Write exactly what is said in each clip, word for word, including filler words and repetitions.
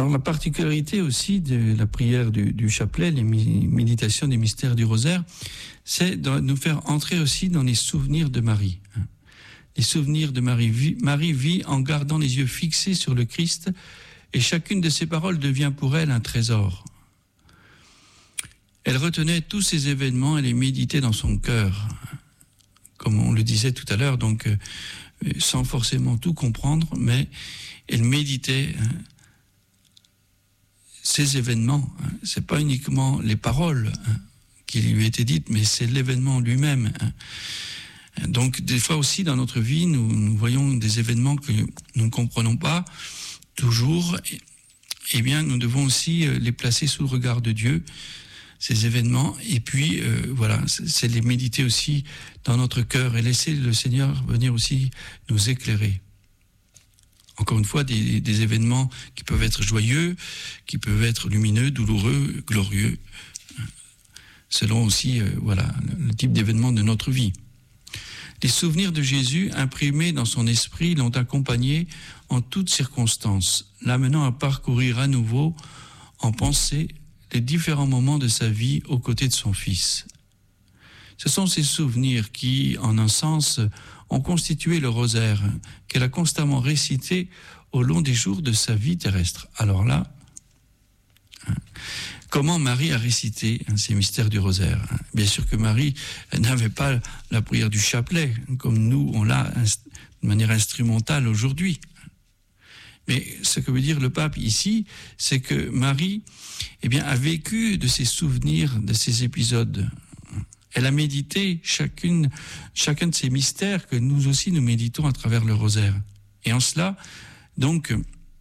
Alors la particularité aussi de la prière du, du chapelet, les méditations des mystères du rosaire, c'est de nous faire entrer aussi dans les souvenirs de Marie. Les souvenirs de Marie. Marie vit en gardant les yeux fixés sur le Christ et chacune de ses paroles devient pour elle un trésor. Elle retenait tous ces événements et les méditait dans son cœur, comme on le disait tout à l'heure, donc euh, sans forcément tout comprendre, mais elle méditait hein, ces événements. Hein, c'est pas uniquement les paroles hein, qui lui étaient dites, mais c'est l'événement lui-même. Hein. Donc des fois aussi dans notre vie, nous, nous voyons des événements que nous ne comprenons pas toujours. Eh bien, nous devons aussi les placer sous le regard de Dieu, ces événements, et puis euh, voilà, c'est les méditer aussi dans notre cœur et laisser le Seigneur venir aussi nous éclairer. Encore une fois, des, des événements qui peuvent être joyeux, qui peuvent être lumineux, douloureux, glorieux, selon aussi euh, voilà, le type d'événement de notre vie. Les souvenirs de Jésus imprimés dans son esprit l'ont accompagné en toutes circonstances, l'amenant à parcourir à nouveau en pensée les différents moments de sa vie aux côtés de son Fils. Ce sont ces souvenirs qui, en un sens, ont constitué le rosaire qu'elle a constamment récité au long des jours de sa vie terrestre. Alors là, hein, comment Marie a récité hein, ces mystères du rosaire? Bien sûr que Marie n'avait pas la prière du chapelet, comme nous, on l'a de manière instrumentale aujourd'hui. Mais ce que veut dire le pape ici, c'est que Marie eh bien, a vécu de ses souvenirs, de ces épisodes. Elle a médité chacune, chacun de ces mystères que nous aussi nous méditons à travers le rosaire. Et en cela, donc,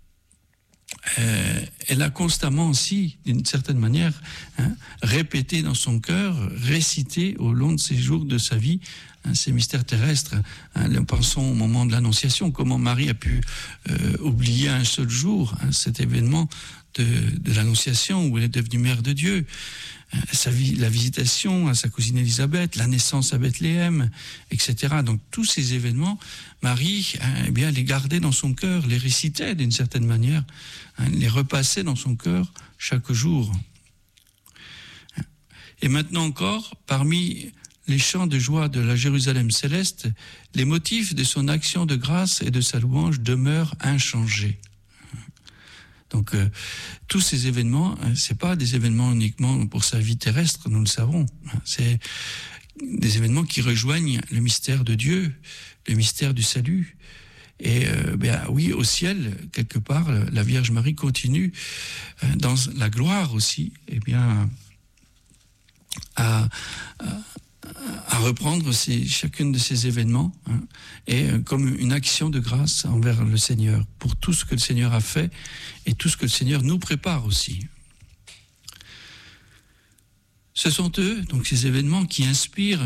euh, elle a constamment aussi, d'une certaine manière, hein, répété dans son cœur, récité au long de ces jours de sa vie, hein, ces mystères terrestres. Hein, pensons au moment de l'Annonciation, comment Marie a pu euh, oublier un seul jour hein, cet événement de, de l'Annonciation où elle est devenue mère de Dieu. Sa vie, la visitation à sa cousine Élisabeth, la naissance à Bethléem, et cetera. Donc tous ces événements, Marie, hein, eh bien, les gardait dans son cœur, les récitait d'une certaine manière, hein, les repassait dans son cœur chaque jour. Et maintenant encore, parmi les chants de joie de la Jérusalem céleste, les motifs de son action de grâce et de sa louange demeurent inchangés. Donc, euh, tous ces événements, hein, c'est pas des événements uniquement pour sa vie terrestre, nous le savons. C'est des événements qui rejoignent le mystère de Dieu, le mystère du salut. Et euh, ben oui, au ciel, quelque part, la Vierge Marie continue euh, dans la gloire aussi, eh bien, à, à à reprendre ces, chacune de ces événements hein, et euh, comme une action de grâce envers le Seigneur pour tout ce que le Seigneur a fait et tout ce que le Seigneur nous prépare aussi. Ce sont eux, donc ces événements qui inspirent